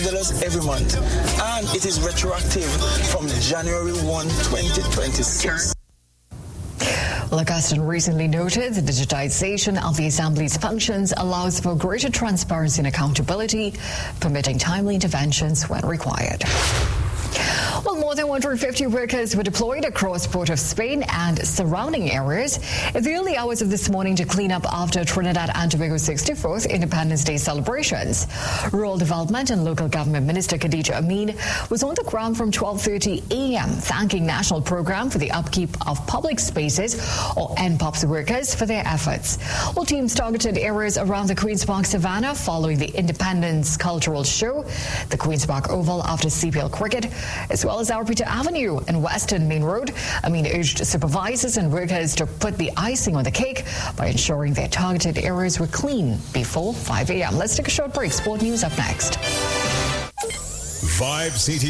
$5 every month. And it is retroactive from January 1, 2026. Well, Augustine recently noted the digitization of the Assembly's functions allows for greater transparency and accountability, permitting timely interventions when required. Well, more than 150 workers were deployed across Port of Spain and surrounding areas in the early hours of this morning to clean up after Trinidad and Tobago's 64th Independence Day celebrations. Rural Development and Local Government Minister Khadija Amin was on the ground from 12:30 a.m. thanking National Programme for the Upkeep of Public Spaces, or NPOPS workers, for their efforts. Well, teams targeted areas around the Queen's Park Savannah following the Independence Cultural Show, the Queen's Park Oval after CPL cricket, as well as Alpita Avenue and Western Main Road. Amin urged supervisors and workers to put the icing on the cake by ensuring their targeted areas were clean before 5 a.m. Let's take a short break. Sport news up next. Vibe CT